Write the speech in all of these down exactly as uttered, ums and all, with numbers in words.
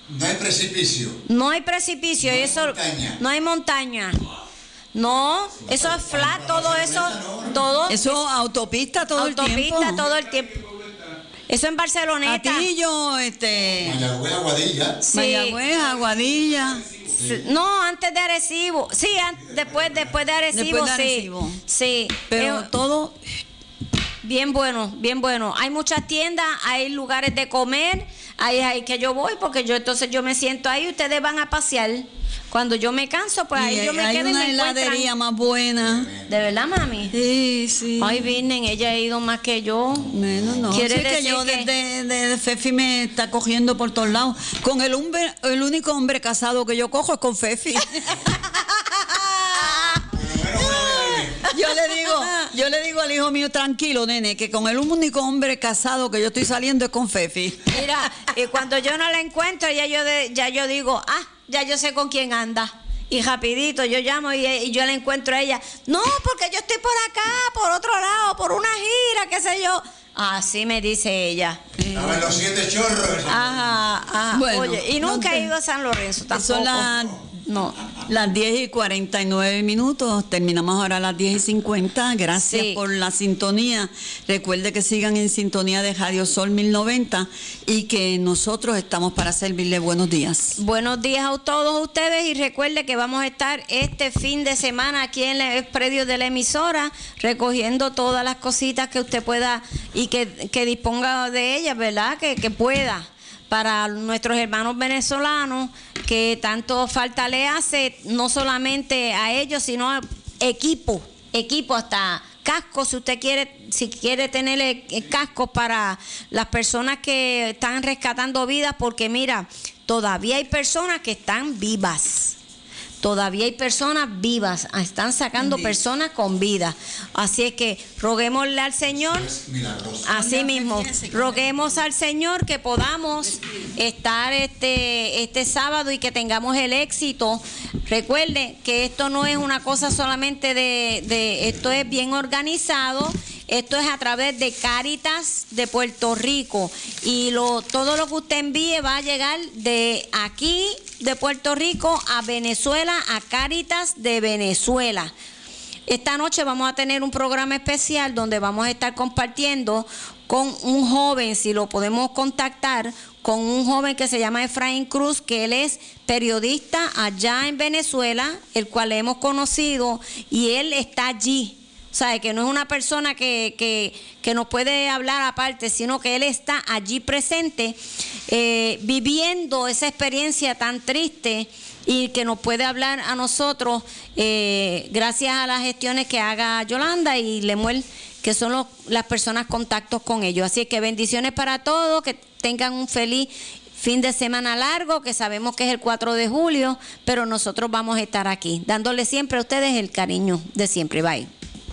No hay precipicio. No hay precipicio, no hay eso, montaña. No hay montaña. No, eso es flat, todo eso, todo. Eso autopista todo autopista, el tiempo. Autopista todo el tiempo. Eso en Barceloneta. Atillo, este. Mayagüez, Aguadilla. Sí. Mayagüez, Aguadilla. Sí. No, antes de Arecibo. Sí, an- después, después de Arecibo, después de sí. Arecibo. Sí. Pero eh, todo. Bien bueno, bien bueno. Hay muchas tiendas, hay lugares de comer, ahí hay que yo voy porque yo entonces yo me siento ahí, ustedes van a pasear. Cuando yo me canso, pues ahí y yo me hay quedo y una me heladería más buena. ¿De verdad, mami? Sí, sí. Ay, Virgen, ella ha ido más que yo. Bueno, no. ¿Quiere sí, decir que yo que... desde de, de Fefi me está cogiendo por todos lados. Con el hombre, el único hombre casado que yo cojo es con Fefi. Yo le digo, yo le digo al hijo mío, tranquilo, nene, que con el único hombre casado que yo estoy saliendo es con Fefi. Mira, y cuando yo no la encuentro, ya yo de, ya yo digo, ah, ya yo sé con quién anda. Y rapidito yo llamo y, y yo la encuentro a ella. No, porque yo estoy por acá, por otro lado, por una gira, qué sé yo. Así me dice ella. Estaba en los siete chorros. Ajá, ajá. Bueno, oye, y nunca no te... he ido a San Lorenzo tampoco. Son las, no, las diez y cuarenta y nueve minutos. Terminamos ahora a las diez y cincuenta. Gracias sí. por la sintonía. Recuerde que sigan en sintonía de Radio Sol mil noventa y que nosotros estamos para servirle. Buenos días. Buenos días a todos ustedes y recuerde que vamos a estar este fin de semana aquí en el predio de la emisora recogiendo todas las cositas que usted pueda y que, que disponga de ellas, ¿verdad? Que, que pueda. Para nuestros hermanos venezolanos que tanto falta le hace, no solamente a ellos, sino equipo, equipo hasta cascos, si usted quiere, si quiere tener cascos para las personas que están rescatando vidas, porque mira, todavía hay personas que están vivas. Todavía hay personas vivas, están sacando sí. personas con vida. Así es que roguémosle al Señor, así mismo, roguemos al Señor que podamos estar este, este sábado y que tengamos el éxito. Recuerde que esto no es una cosa solamente de, de esto es bien organizado. Esto es a través de Cáritas de Puerto Rico y lo, todo lo que usted envíe va a llegar de aquí de Puerto Rico a Venezuela, a Cáritas de Venezuela. Esta noche vamos a tener un programa especial donde vamos a estar compartiendo con un joven, si lo podemos contactar, con un joven que se llama Efraín Cruz, que él es periodista allá en Venezuela, el cual hemos conocido y él está allí. O sea, que no es una persona que, que, que nos puede hablar aparte, sino que él está allí presente, eh, viviendo esa experiencia tan triste y que nos puede hablar a nosotros eh, gracias a las gestiones que haga Yolanda y Lemuel, que son los, las personas contactos con ellos. Así que bendiciones para todos, que tengan un feliz fin de semana largo, que sabemos que es el cuatro de julio, pero nosotros vamos a estar aquí, dándole siempre a ustedes el cariño de siempre. Bye.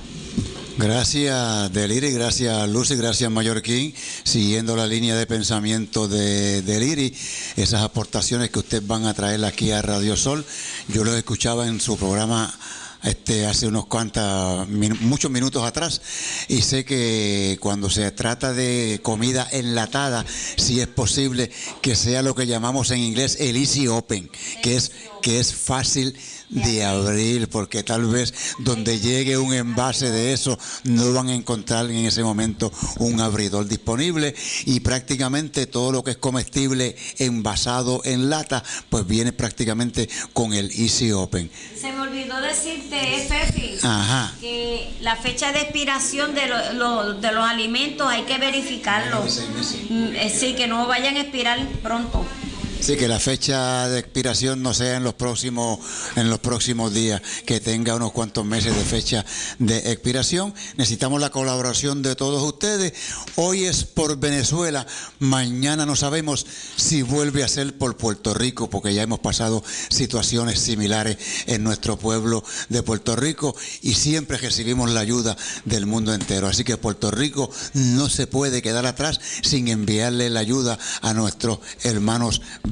Gracias Deliri, gracias Lucy, gracias Mallorquín, siguiendo la línea de pensamiento de Deliri, esas aportaciones que ustedes van a traer aquí a Radio Sol, yo los escuchaba en su programa este hace unos cuantos, muchos minutos atrás, y sé que cuando se trata de comida enlatada, si es posible que sea lo que llamamos en inglés el easy open, que es, que es fácil de abrir, porque tal vez donde llegue un envase de eso no van a encontrar en ese momento un abridor disponible, y prácticamente todo lo que es comestible envasado en lata pues viene prácticamente con el Easy Open. Se me olvidó decirte, Fefi, Ajá. que la fecha de expiración de, lo, lo, de los alimentos hay que verificarlo. Sí, sí, que no vayan a expirar pronto. Sí, que la fecha de expiración no sea en los próximos en los próximos días, que tenga unos cuantos meses de fecha de expiración. Necesitamos la colaboración de todos ustedes. Hoy es por Venezuela, mañana no sabemos si vuelve a ser por Puerto Rico, porque ya hemos pasado situaciones similares en nuestro pueblo de Puerto Rico y siempre recibimos la ayuda del mundo entero. Así que Puerto Rico no se puede quedar atrás sin enviarle la ayuda a nuestros hermanos venezolanos.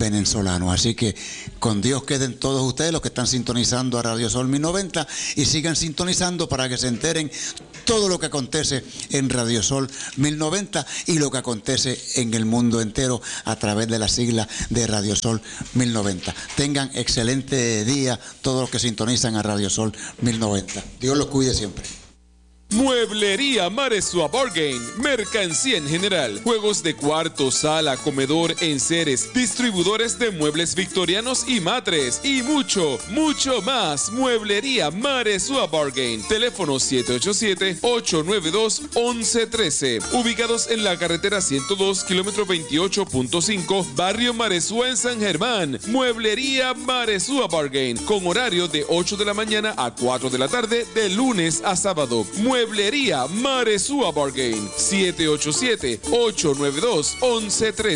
venezolano. Así que con Dios queden todos ustedes los que están sintonizando a Radio Sol mil noventa y sigan sintonizando para que se enteren todo lo que acontece en Radio Sol mil noventa y lo que acontece en el mundo entero a través de la sigla de Radio Sol mil noventa. Tengan excelente día todos los que sintonizan a Radio Sol mil noventa. Dios los cuide siempre. Mueblería Maresua Bargain, mercancía en general, juegos de cuarto, sala, comedor, enseres, distribuidores de muebles victorianos y matres, y mucho, mucho más. Mueblería Maresua Bargain, teléfono siete ocho siete, ocho nueve dos, once trece, ubicados en la carretera ciento dos, kilómetro veintiocho punto cinco, barrio Maresua en San Germán. Mueblería Maresua Bargain, con horario de ocho de la mañana a cuatro de la tarde, de lunes a sábado. Mueblería Maresua Bargain, siete ocho siete, ocho nueve dos, once trece.